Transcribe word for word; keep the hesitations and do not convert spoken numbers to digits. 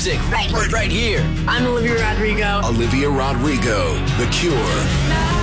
music right, right, right here. I'm Olivia Rodrigo. Olivia Rodrigo, The Cure.